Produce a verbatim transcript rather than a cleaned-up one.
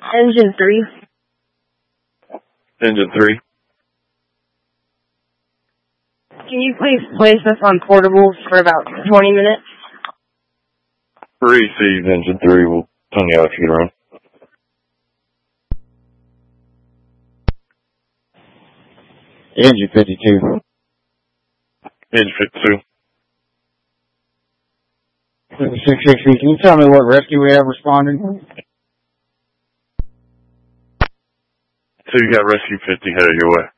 Engine three. Engine three. Can you please place us on portables for about twenty minutes? Receive engine three. We'll tongue you out if you get around. Engine fifty-two. Engine fifty-two. six sixty, can you tell me what rescue we have responding? So you got rescue fifty headed your way.